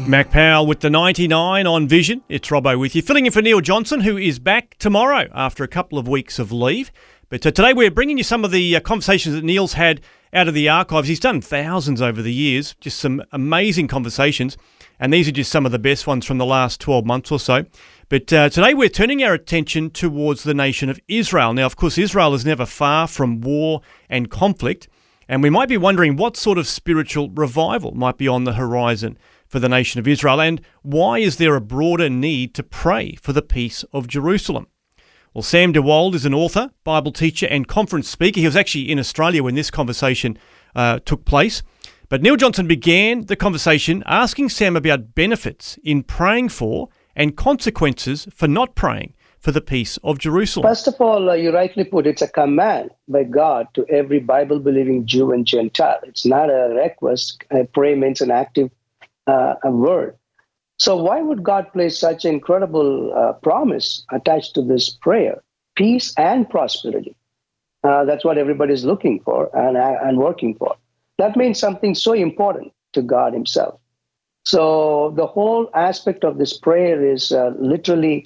Mac Powell with the 99 on Vision. It's Robbo with you. Filling in for Neil Johnson, who is back tomorrow after a couple of weeks of leave. But today we're bringing you some of the conversations that Neil's had out of the archives. He's done thousands over the years, just some amazing conversations. And these are just some of the best ones from the last 12 months or so. But today we're turning our attention towards the nation of Israel. Now, of course, Israel is never far from war and conflict. And we might be wondering what sort of spiritual revival might be on the horizon for the nation of Israel, and why is there a broader need to pray for the peace of Jerusalem? Well, Sam de Wolde is an author, Bible teacher and conference speaker. He was actually in Australia when this conversation took place. But Neil Johnson began the conversation asking Sam about benefits in praying for and consequences for not praying for the peace of Jerusalem. First of all, you rightly put, it's a command by God to every Bible-believing Jew and Gentile. It's not a request. Pray means an active a word. So why would God place such incredible promise attached to this prayer? Peace and prosperity. That's what everybody's looking for and working for. That means something so important to God himself. So the whole aspect of this prayer is literally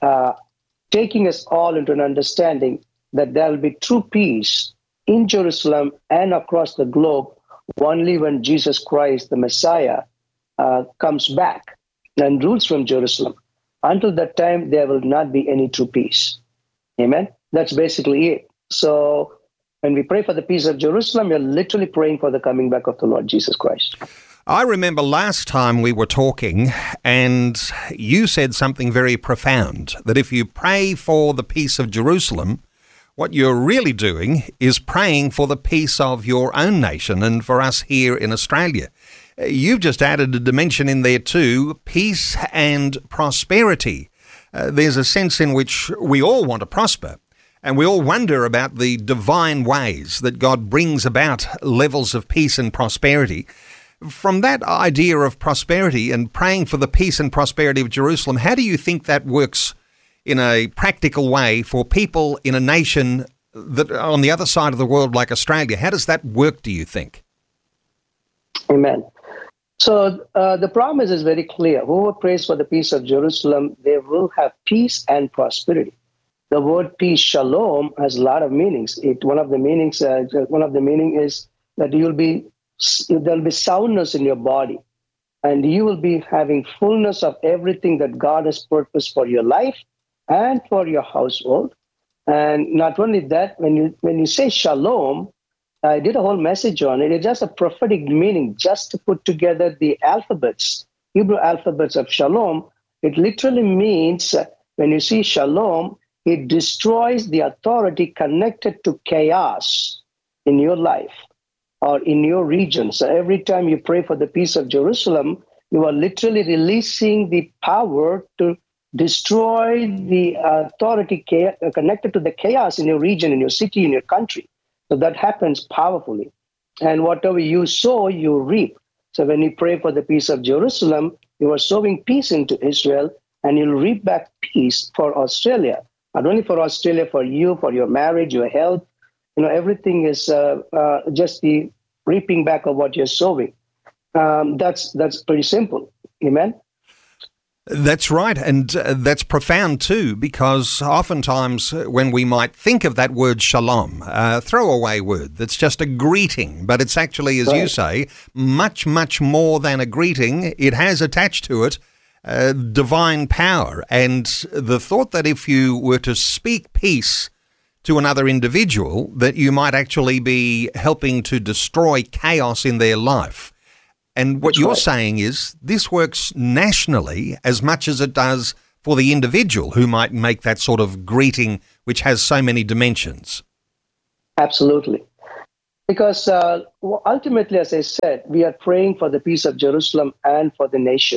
taking us all into an understanding that there will be true peace in Jerusalem and across the globe only when Jesus Christ, the Messiah, comes back and rules from Jerusalem. Until that time, there will not be any true peace. Amen? That's basically it. So when we pray for the peace of Jerusalem, we're literally praying for the coming back of the Lord Jesus Christ. I remember last time we were talking and you said something very profound, that if you pray for the peace of Jerusalem, what you're really doing is praying for the peace of your own nation and for us here in Australia. You've just added a dimension in there too, peace and prosperity. There's a sense in which we all want to prosper, and we all wonder about the divine ways that God brings about levels of peace and prosperity. From that idea of prosperity and praying for the peace and prosperity of Jerusalem, how do you think that works in a practical way for people in a nation that on the other side of the world like Australia? How does that work, do you think? Amen. So the promise is very clear. Whoever prays for the peace of Jerusalem, they will have peace and prosperity. The word peace, shalom, has a lot of meanings. One of the meaning is that there'll be soundness in your body, and you will be having fullness of everything that God has purposed for your life and for your household. And not only that, when you say shalom, I did a whole message on it. It's just a prophetic meaning, just to put together the alphabets, Hebrew alphabets of shalom. It literally means, when you see shalom, it destroys the authority connected to chaos in your life or in your region. So every time you pray for the peace of Jerusalem, you are literally releasing the power to destroy the authority connected to the chaos in your region, in your city, in your country. So that happens powerfully. And whatever you sow, you reap. So when you pray for the peace of Jerusalem, you are sowing peace into Israel, and you'll reap back peace for Australia. Not only for Australia, for you, for your marriage, your health. Everything is just the reaping back of what you're sowing. That's pretty simple. Amen? That's right, and that's profound too, because oftentimes when we might think of that word shalom, throwaway word, that's just a greeting, but it's actually, as you say, much, much more than a greeting. It has attached to it divine power, and the thought that if you were to speak peace to another individual, that you might actually be helping to destroy chaos in their life. And what you're saying is this works nationally as much as it does for the individual who might make that sort of greeting, which has so many dimensions. Absolutely. Because ultimately, as I said, we are praying for the peace of Jerusalem and for the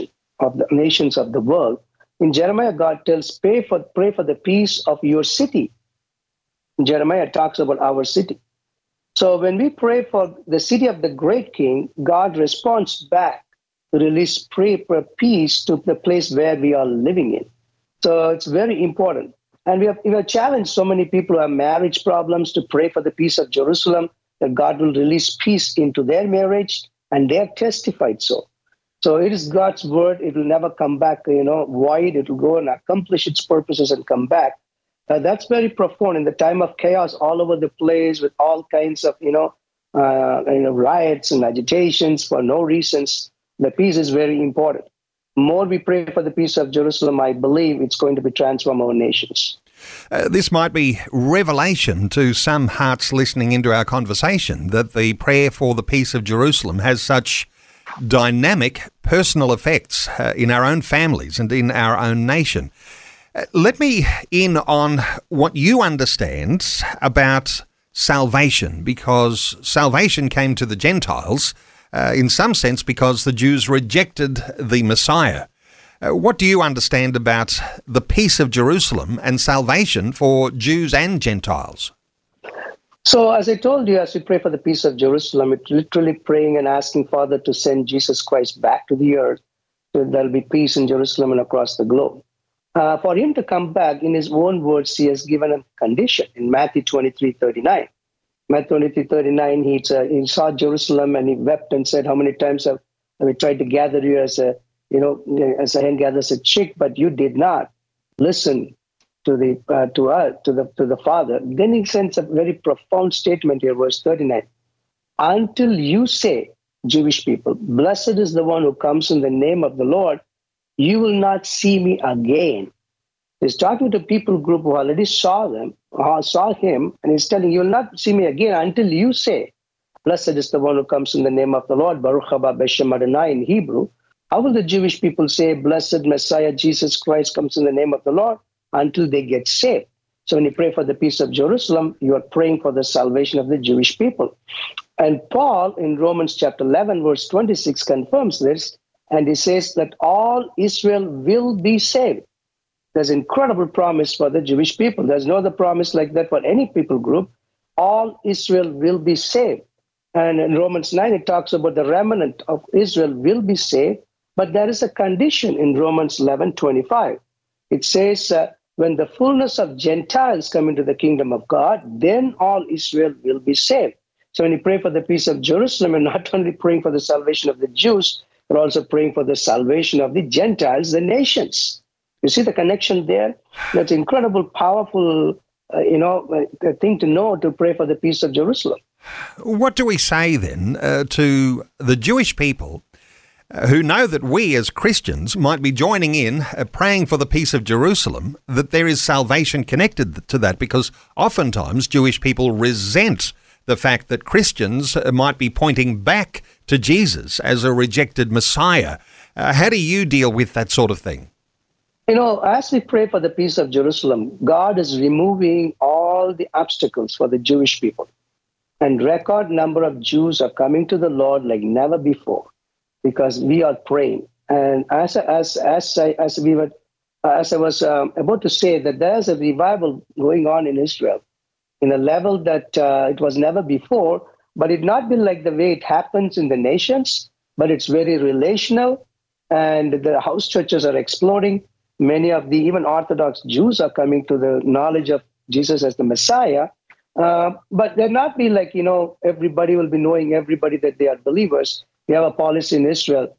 nations of the world. In Jeremiah, God tells, pray for the peace of your city. Jeremiah talks about our city. So when we pray for the city of the great king, God responds back to release peace to the place where we are living in. So it's very important. And we have challenged so many people who have marriage problems to pray for the peace of Jerusalem, that God will release peace into their marriage, and they have testified so. So it is God's word. It will never come back, void. It will go and accomplish its purposes and come back. That's very profound in the time of chaos all over the place with all kinds of, riots and agitations for no reasons. The peace is very important. More we pray for the peace of Jerusalem, I believe it's going to be transform our nations. This might be revelation to some hearts listening into our conversation, that the prayer for the peace of Jerusalem has such dynamic personal effects in our own families and in our own nation. Let me in on what you understand about salvation, because salvation came to the Gentiles in some sense because the Jews rejected the Messiah. What do you understand about the peace of Jerusalem and salvation for Jews and Gentiles? So as I told you, as we pray for the peace of Jerusalem, it's literally praying and asking Father to send Jesus Christ back to the earth so there'll be peace in Jerusalem and across the globe. For him to come back, in his own words, he has given a condition in Matthew 23:39. Matthew 23:39, he saw Jerusalem and he wept and said, how many times have we tried to gather you as a hen gathers a chick, but you did not listen to the Father. Then he sends a very profound statement here, verse 39. Until you say, Jewish people, blessed is the one who comes in the name of the Lord, you will not see me again. He's talking to a people group who already saw him, and he's telling, you will not see me again until you say, blessed is the one who comes in the name of the Lord, Baruch haba b'shem Adonai in Hebrew. How will the Jewish people say, blessed Messiah Jesus Christ comes in the name of the Lord? Until they get saved. So when you pray for the peace of Jerusalem, you are praying for the salvation of the Jewish people. And Paul in Romans chapter 11, verse 26 confirms this. And he says that all Israel will be saved. There's incredible promise for the Jewish people. There's no other promise like that for any people group. All Israel will be saved. And in Romans 9, it talks about the remnant of Israel will be saved. But there is a condition in Romans 11:25. It says, when the fullness of Gentiles come into the kingdom of God, then all Israel will be saved. So when you pray for the peace of Jerusalem, you're not only praying for the salvation of the Jews, but also praying for the salvation of the Gentiles, the nations. You see the connection there? That's incredible, powerful, thing to know, to pray for the peace of Jerusalem. What do we say then to the Jewish people who know that we as Christians might be joining in praying for the peace of Jerusalem, that there is salvation connected to that? Because oftentimes Jewish people resent the fact that Christians might be pointing back to Jesus as a rejected Messiah. How do you deal with that sort of thing? As we pray for the peace of Jerusalem, God is removing all the obstacles for the Jewish people. And record number of Jews are coming to the Lord like never before, because we are praying. And as I was about to say, that there's a revival going on in Israel in a level that it was never before, but it not been like the way it happens in the nations, but it's very relational, and the house churches are exploding. Many of the even Orthodox Jews are coming to the knowledge of Jesus as the Messiah, but they're not be like, everybody will be knowing everybody that they are believers. We have a policy in Israel,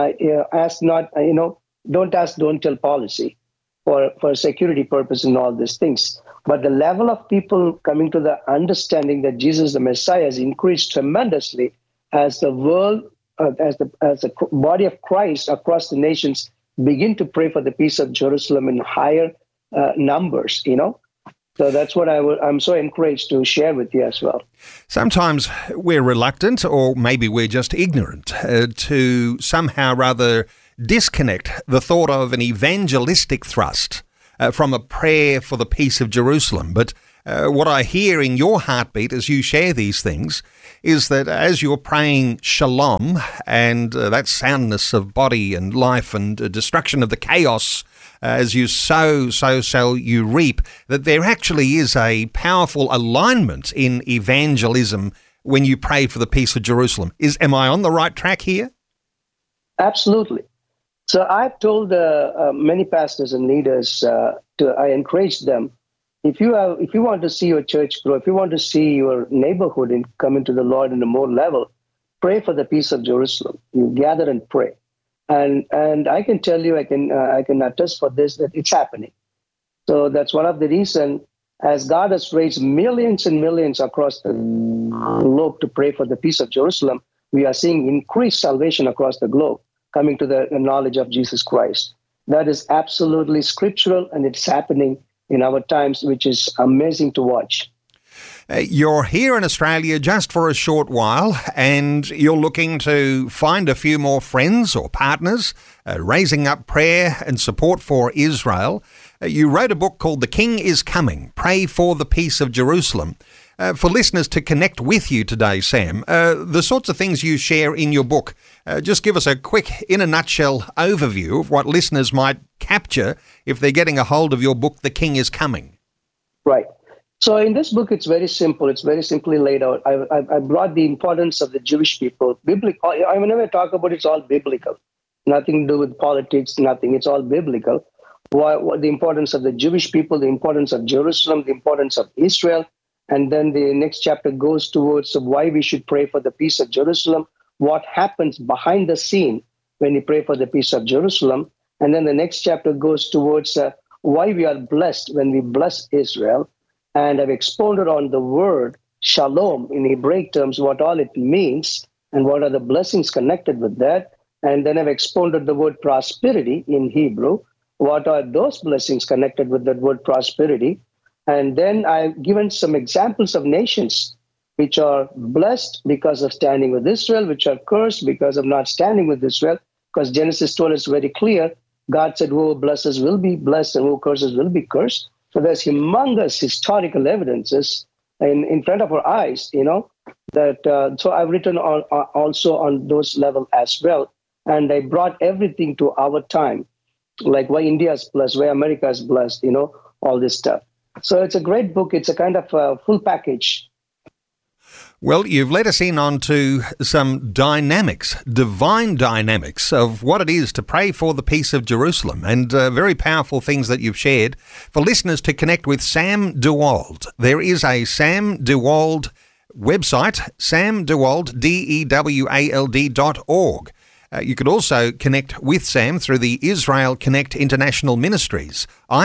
don't ask, don't tell policy for security purpose and all these things. But the level of people coming to the understanding that Jesus the Messiah has increased tremendously as the world, as the body of Christ across the nations begin to pray for the peace of Jerusalem in higher numbers, So that's what I'm so encouraged to share with you as well. Sometimes we're reluctant, or maybe we're just ignorant, to somehow rather disconnect the thought of an evangelistic thrust from a prayer for the peace of Jerusalem. But what I hear in your heartbeat as you share these things is that as you're praying shalom and that soundness of body and life and destruction of the chaos, as you sow, so shall you reap, that there actually is a powerful alignment in evangelism when you pray for the peace of Jerusalem. Am I on the right track here? Absolutely. So I've told many pastors and leaders, I encourage them, if you want to see your church grow, if you want to see your neighborhood come into the Lord in a more level, pray for the peace of Jerusalem. You gather and pray. And I can tell you, I can attest for this, that it's happening. So that's one of the reasons, as God has raised millions and millions across the globe to pray for the peace of Jerusalem, we are seeing increased salvation across the globe coming to the knowledge of Jesus Christ. That is absolutely scriptural, and it's happening in our times, which is amazing to watch. You're here in Australia just for a short while, and you're looking to find a few more friends or partners, raising up prayer and support for Israel. You wrote a book called The King is Coming, Pray for the Peace of Jerusalem. For listeners to connect with you today, Sam, the sorts of things you share in your book, just give us a quick, in a nutshell, overview of what listeners might capture if they're getting a hold of your book, The King is Coming. Right. So in this book, it's very simple. It's very simply laid out. I brought the importance of the Jewish people. Biblical. Whenever I talk about it, it's all biblical. Nothing to do with politics, nothing. It's all biblical. What the importance of the Jewish people, the importance of Jerusalem, the importance of Israel. And then the next chapter goes towards why we should pray for the peace of Jerusalem, what happens behind the scene when we pray for the peace of Jerusalem. And then the next chapter goes towards why we are blessed when we bless Israel. And I've expounded on the word shalom in Hebraic terms, what all it means and what are the blessings connected with that. And then I've expounded the word prosperity in Hebrew. What are those blessings connected with that word prosperity? And then I've given some examples of nations which are blessed because of standing with Israel, which are cursed because of not standing with Israel, because Genesis told us very clear. God said, who blesses will be blessed and who curses will be cursed. So there's humongous historical evidences in front of our eyes, that so I've written also on those level as well. And I brought everything to our time, like why India is blessed, why America is blessed, all this stuff. So it's a great book. It's a kind of full package. Well, you've let us in onto some dynamics, divine dynamics of what it is to pray for the peace of Jerusalem, and very powerful things that you've shared. For listeners to connect with Sam DeWald, there is a Sam DeWald website, samdewald, DEWALD.org. You could also connect with Sam through the Israel Connect International Ministries,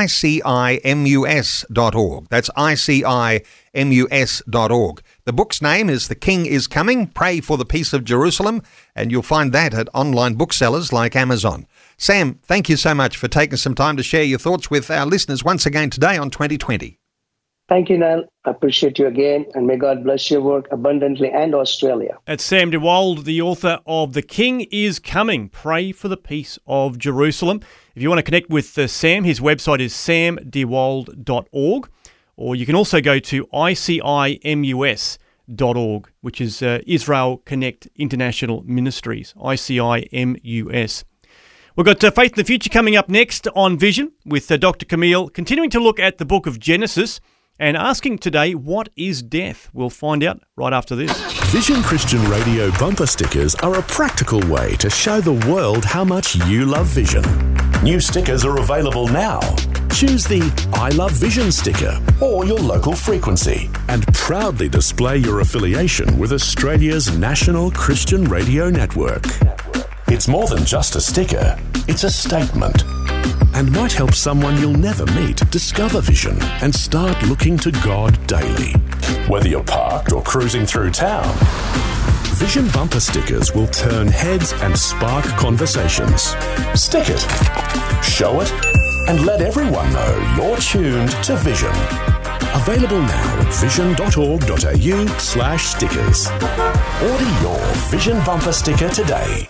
ICIMUS.org. That's ICIMUS.org. The book's name is The King is Coming, Pray for the Peace of Jerusalem, and you'll find that at online booksellers like Amazon. Sam, thank you so much for taking some time to share your thoughts with our listeners once again today on 2020. Thank you, Niall. I appreciate you again, and may God bless your work abundantly and Australia. That's Sam DeWald, the author of The King is Coming, Pray for the Peace of Jerusalem. If you want to connect with Sam, his website is samdewald.org, or you can also go to ICIMUS.org, which is Israel Connect International Ministries, ICIMUS. We've got Faith in the Future coming up next on Vision with Dr. Camille, continuing to look at the book of Genesis and asking today, what is death? We'll find out right after this. Vision Christian Radio bumper stickers are a practical way to show the world how much you love Vision. New stickers are available now. Choose the I Love Vision sticker or your local frequency and proudly display your affiliation with Australia's national Christian radio network. It's more than just a sticker, it's a statement. And might help someone you'll never meet discover Vision and start looking to God daily. Whether you're parked or cruising through town, Vision bumper stickers will turn heads and spark conversations. Stick it, show it, and let everyone know you're tuned to Vision. Available now at vision.org.au/stickers. Order your Vision bumper sticker today.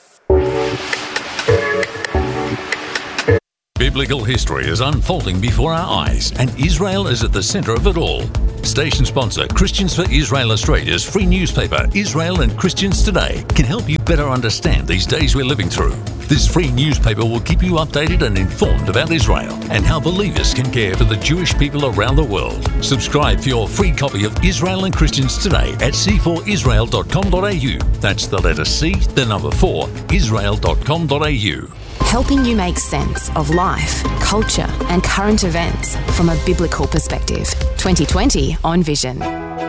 Biblical history is unfolding before our eyes, and Israel is at the centre of it all. Station sponsor Christians for Israel Australia's free newspaper, Israel and Christians Today, can help you better understand these days we're living through. This free newspaper will keep you updated and informed about Israel and how believers can care for the Jewish people around the world. Subscribe for your free copy of Israel and Christians Today at c4israel.com.au. That's the letter C, the number 4, israel.com.au. Helping you make sense of life, culture and current events from a biblical perspective. 2020 on Vision.